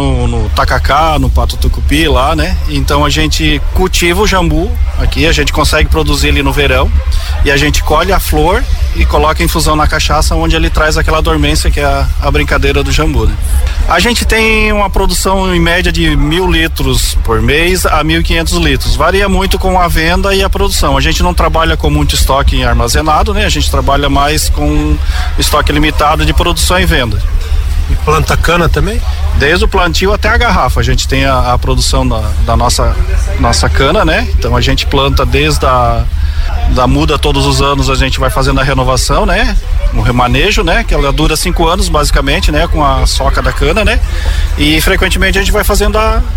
no tacacá, no pato tucupi lá, né? Então a gente cultiva o jambu aqui, a gente consegue produzir ele no verão e a gente colhe a flor e coloca infusão na cachaça, onde ele traz aquela dormência que é a brincadeira do jambu, né? A gente tem uma produção em média de 1.000 litros por mês a 1.500 litros. Varia muito com a venda e a produção. A gente não trabalha com muito estoque armazenado, né? A gente trabalha mais com estoque limitado de produção e venda. E planta cana também? Desde o plantio até a garrafa. A gente tem a produção da nossa cana, né? Então a gente planta desde da muda todos os anos, a gente vai fazendo a renovação, né? Um remanejo, né? Que ela dura 5 anos basicamente, né? Com a soca da cana, né? E frequentemente a gente vai fazendo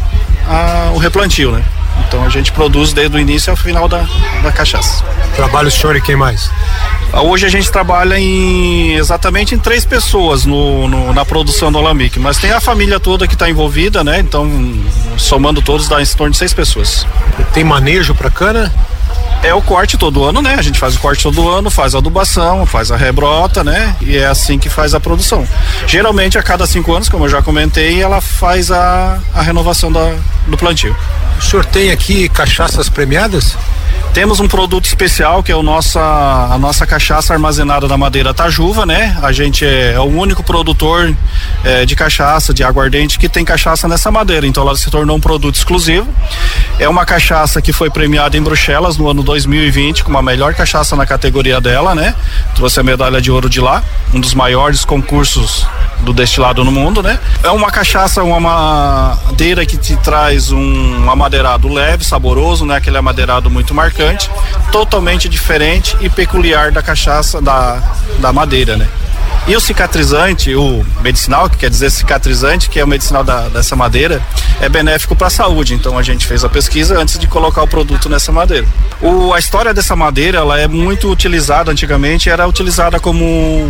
o replantio, né? Então a gente produz desde o início ao final da cachaça. Trabalha o senhor e quem mais? Hoje a gente trabalha exatamente em 3 pessoas na produção do alambique, mas tem a família toda que está envolvida, né? Então, somando todos, dá em torno de 6 pessoas. Tem manejo para cana? É o corte todo ano, né? A gente faz o corte todo ano, faz a adubação, faz a rebrota, né? E é assim que faz a produção. Geralmente a cada 5 anos, como eu já comentei, ela faz a renovação do plantio. O senhor tem aqui cachaças premiadas? Temos um produto especial que é a nossa cachaça armazenada da madeira Tajuva, né? A gente é o único produtor de cachaça, de aguardente, que tem cachaça nessa madeira, então ela se tornou um produto exclusivo. É uma cachaça que foi premiada em Bruxelas no ano 2020 como a melhor cachaça na categoria dela, né? Trouxe a medalha de ouro de lá, um dos maiores concursos do destilado no mundo, né? É uma cachaça, uma madeira que te traz um amadeirado leve, saboroso, né? Aquele amadeirado muito marcante, totalmente diferente e peculiar da cachaça da madeira, né? E o cicatrizante, o medicinal, que quer dizer cicatrizante, que é o medicinal dessa madeira, é benéfico para a saúde. Então a gente fez a pesquisa antes de colocar o produto nessa madeira. A história dessa madeira, ela é muito utilizada antigamente, era utilizada como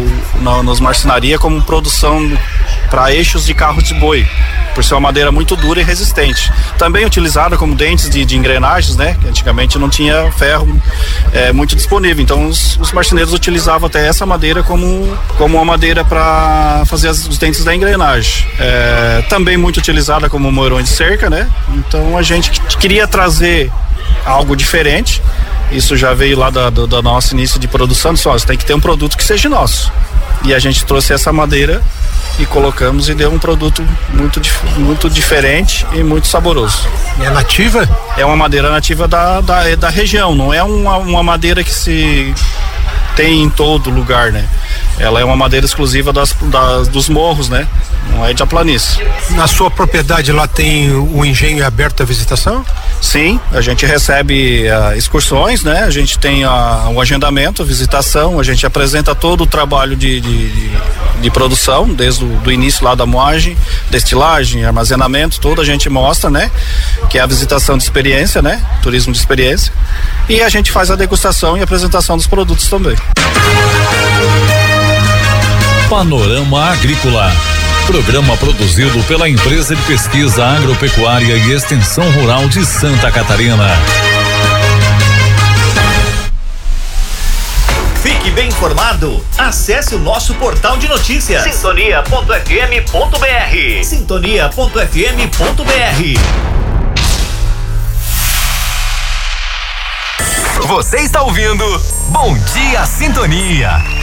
nas marcenarias como produção para eixos de carros de boi, por ser uma madeira muito dura e resistente. Também utilizada como dentes de engrenagens, né? Que antigamente não tinha ferro muito disponível. Então os marceneiros utilizavam até essa madeira como uma madeira para fazer os dentes da engrenagem. Também muito utilizada como moirões de cerca, né? Então a gente queria trazer algo diferente. Isso já veio lá do nosso início de produção. Você tem que ter um produto que seja nosso. E a gente trouxe essa madeira e colocamos e deu um produto muito diferente e muito saboroso. E é nativa? É uma madeira nativa da região, não é uma madeira que se tem em todo lugar, né? Ela é uma madeira exclusiva dos morros, né? Não é de a planície. Na sua propriedade lá tem o engenho aberto à visitação? Sim, a gente recebe excursões, né? A gente tem o agendamento, a visitação, a gente apresenta todo o trabalho de produção, desde o início lá da moagem, destilagem, armazenamento, tudo a gente mostra, né? Que é a visitação de experiência, né? Turismo de experiência. E a gente faz a degustação e apresentação dos produtos também. Panorama Agrícola. Programa produzido pela Empresa de Pesquisa Agropecuária e Extensão Rural de Santa Catarina. Fique bem informado. Acesse o nosso portal de notícias. Sintonia.fm.br. Sintonia.fm.br. Você está ouvindo Bom Dia Sintonia.